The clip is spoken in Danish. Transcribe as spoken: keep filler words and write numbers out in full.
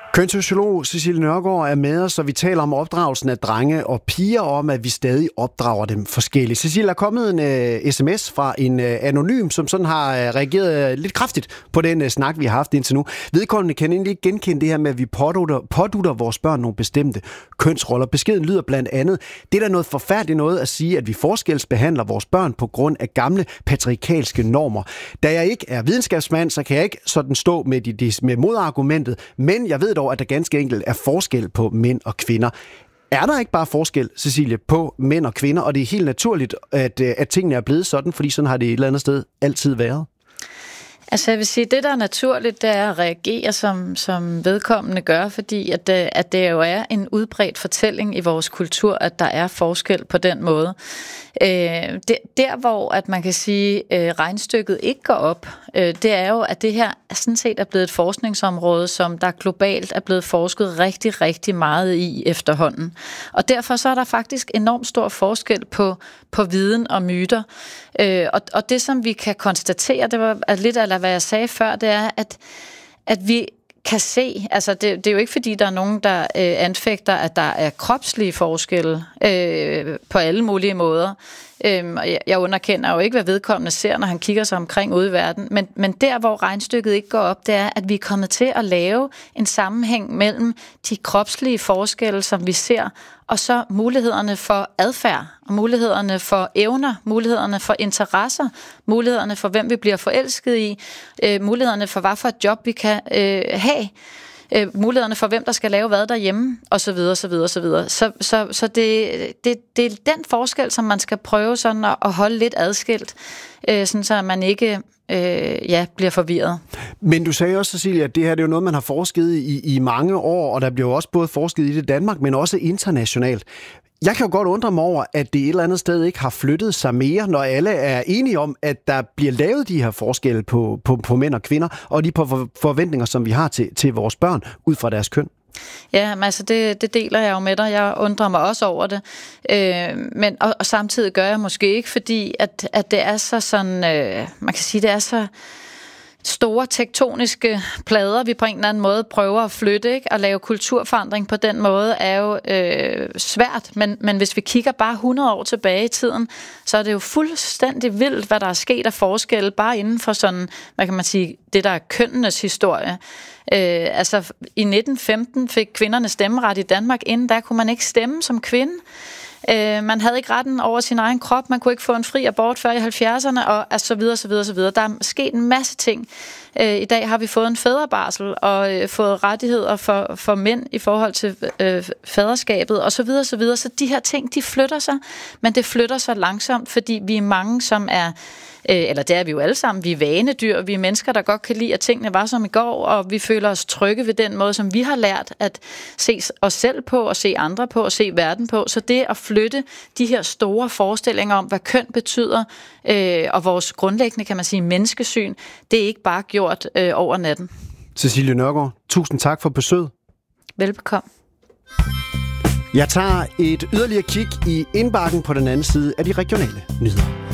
Kønssociolog Cecilie Nørgaard er med os, og vi taler om opdragelsen af drenge og piger, om at vi stadig opdrager dem forskelligt. Cecilie, der er kommet en uh, sms fra en uh, anonym, som sådan har uh, reageret uh, lidt kraftigt på den uh, snak, vi har haft indtil nu. Vedkommende kan egentlig ikke genkende det her med, at vi pådutter, pådutter vores børn nogle bestemte kønsroller. Beskeden lyder blandt andet: det er da noget forfærdeligt noget at sige, at vi forskelsbehandler vores børn på grund af gamle patriarkalske normer. Da jeg ikke er videnskabsmand, så kan jeg ikke sådan stå med, de, de, med modargumentet, men jeg ved dog, at der ganske enkelt er forskel på mænd og kvinder. Er der ikke bare forskel, Cecilie, på mænd og kvinder, og det er helt naturligt, at, at tingene er blevet sådan, fordi sådan har det et eller andet sted altid været? Altså jeg vil sige, det der er naturligt, det er at reagere, som, som vedkommende gør, fordi at, at det jo er en udbredt fortælling i vores kultur, at der er forskel på den måde. Øh, det, der hvor at man kan sige, øh, regnstykket ikke går op, øh, det er jo, at det her sådan set er blevet et forskningsområde, som der globalt er blevet forsket rigtig, rigtig meget i efterhånden. Og derfor så er der faktisk enormt stor forskel på, på viden og myter. Øh, og, og det, som vi kan konstatere, det var lidt af hvad jeg sagde før, det er, at, at vi kan se, altså det, det er jo ikke fordi, der er nogen, der øh, anfægter, at der er kropslige forskelle øh, på alle mulige måder. Øhm, jeg, jeg underkender jo ikke, hvad vedkommende ser, når han kigger sig omkring ude i verden, men, men der, hvor regnstykket ikke går op, det er, at vi er kommet til at lave en sammenhæng mellem de kropslige forskelle, som vi ser, og så mulighederne for adfærd, og mulighederne for evner, mulighederne for interesser, mulighederne for, hvem vi bliver forelsket i, øh, mulighederne for, hvad for et job vi kan øh, have, øh, mulighederne for, hvem der skal lave hvad derhjemme, og så videre, så videre, så videre. Så, så, så det, det, det er den forskel, som man skal prøve sådan at, at holde lidt adskilt, øh, sådan så man ikke øh, ja, bliver forvirret. Men du sagde også, Cecilia, at det her det er jo noget, man har forsket i, i mange år, og der bliver jo også både forsket i det i Danmark, men også internationalt. Jeg kan jo godt undre mig over, at det et eller andet sted ikke har flyttet sig mere, når alle er enige om, at der bliver lavet de her forskelle på, på, på mænd og kvinder, og de på forventninger, som vi har til, til vores børn, ud fra deres køn. Ja, men altså det, det deler jeg jo med dig. Jeg undrer mig også over det. Øh, men, og, og samtidig gør jeg måske ikke, fordi at, at det er så sådan, øh, man kan sige, det er så store tektoniske plader, vi på en eller anden måde prøver at flytte, ikke? At lave kulturforandring på den måde er jo øh, svært, men, men hvis vi kigger bare hundrede år tilbage i tiden, så er det jo fuldstændig vildt, hvad der er sket af forskelle, bare inden for sådan, hvad kan man sige, det der er kønnenes historie. Øh, altså i nitten femten fik kvinderne stemmeret i Danmark, inden da kunne man ikke stemme som kvinde. Øh, man havde ikke retten over sin egen krop, man kunne ikke få en fri abort før i halvfjerdserne, og altså, så videre, så videre, så videre. Der er sket en masse ting. Øh, I dag har vi fået en fædrebarsel og øh, fået rettigheder for, for mænd i forhold til øh, faderskabet, og så videre, så videre. Så de her ting, de flytter sig, men det flytter sig langsomt, fordi vi er mange, som er eller det er vi jo alle sammen, vi er vanedyr, vi er mennesker, der godt kan lide, at tingene var som i går, og vi føler os trygge ved den måde, som vi har lært at se os selv på, og se andre på, og se verden på. Så det at flytte de her store forestillinger om, hvad køn betyder, øh, og vores grundlæggende, kan man sige, menneskesyn, det er ikke bare gjort øh, over natten. Cecilie Nørgaard, tusind tak for besøget. Velbekomme. Jeg tager et yderligere kig i indbakken på den anden side af de regionale nyheder.